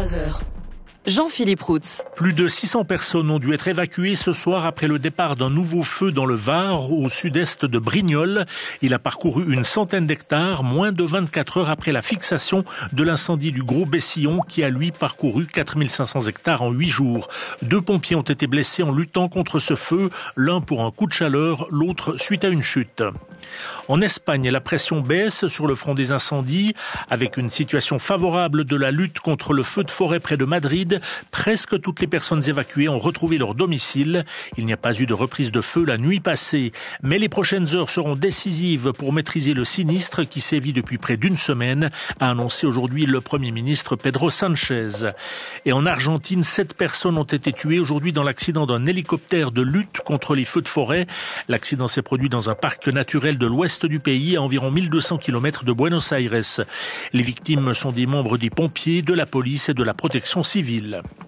23h. Jean-Philippe Routz. Plus de 600 personnes ont dû être évacuées ce soir après le départ d'un nouveau feu dans le Var, au sud-est de Brignoles. Il a parcouru une centaine d'hectares, moins de 24 heures après la fixation de l'incendie du Gros Bessillon, qui a lui parcouru 4500 hectares en 8 jours. 2 pompiers ont été blessés en luttant contre ce feu, l'un pour un coup de chaleur, l'autre suite à une chute. En Espagne, la pression baisse sur le front des incendies, avec une situation favorable de la lutte contre le feu de forêt près de Madrid. Presque toutes les personnes évacuées ont retrouvé leur domicile. Il n'y a pas eu de reprise de feu la nuit passée. Mais les prochaines heures seront décisives pour maîtriser le sinistre qui sévit depuis près d'une semaine, a annoncé aujourd'hui le Premier ministre Pedro Sánchez. Et en Argentine, 7 personnes ont été tuées aujourd'hui dans l'accident d'un hélicoptère de lutte contre les feux de forêt. L'accident s'est produit dans un parc naturel de l'ouest du pays, à environ 1200 km de Buenos Aires. Les victimes sont des membres des pompiers, de la police et de la protection civile.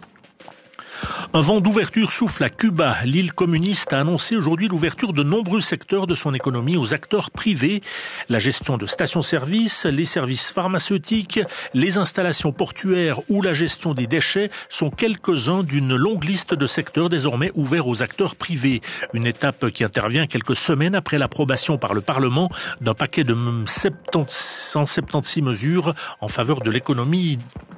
Un vent d'ouverture souffle à Cuba. L'île communiste a annoncé aujourd'hui l'ouverture de nombreux secteurs de son économie aux acteurs privés. La gestion de stations-service, les services pharmaceutiques, les installations portuaires ou la gestion des déchets sont quelques-uns d'une longue liste de secteurs désormais ouverts aux acteurs privés. Une étape qui intervient quelques semaines après l'approbation par le Parlement d'un paquet de 176 mesures en faveur de l'économie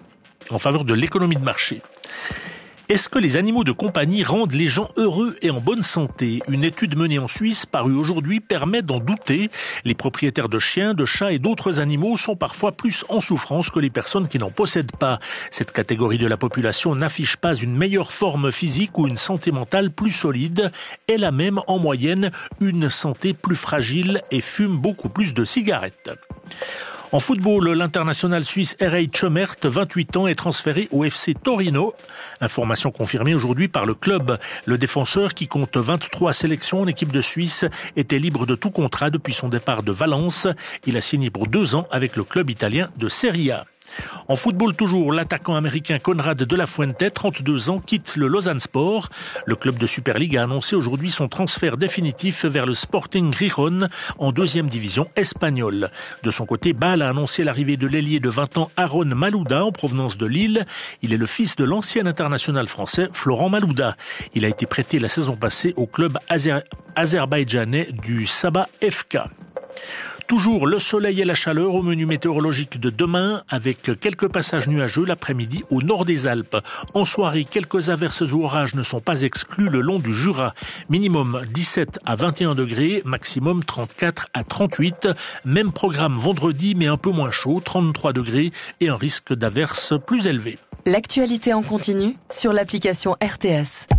de marché. Est-ce que les animaux de compagnie rendent les gens heureux et en bonne santé ? Une étude menée en Suisse, parue aujourd'hui, permet d'en douter. Les propriétaires de chiens, de chats et d'autres animaux sont parfois plus en souffrance que les personnes qui n'en possèdent pas. Cette catégorie de la population n'affiche pas une meilleure forme physique ou une santé mentale plus solide. Elle a même, en moyenne, une santé plus fragile et fume beaucoup plus de cigarettes. En football, l'international suisse R.A. Tschömert, 28 ans, est transféré au FC Torino. Information confirmée aujourd'hui par le club. Le défenseur, qui compte 23 sélections en équipe de Suisse, était libre de tout contrat depuis son départ de Valence. Il a signé pour 2 ans avec le club italien de Serie A. En football toujours, l'attaquant américain Conrad de la Fuente, 32 ans, quitte le Lausanne Sport. Le club de Super League a annoncé aujourd'hui son transfert définitif vers le Sporting Gijón en 2e division espagnole. De son côté, Bâle a annoncé l'arrivée de l'ailier de 20 ans Aaron Malouda en provenance de Lille. Il est le fils de l'ancien international français Florent Malouda. Il a été prêté la saison passée au club azerbaïdjanais du Sabah FK. Toujours le soleil et la chaleur au menu météorologique de demain, avec quelques passages nuageux l'après-midi au nord des Alpes. En soirée, quelques averses ou orages ne sont pas exclus le long du Jura. Minimum 17 à 21 degrés, maximum 34 à 38. Même programme vendredi, mais un peu moins chaud, 33 degrés et un risque d'averses plus élevé. L'actualité en continu sur l'application RTS.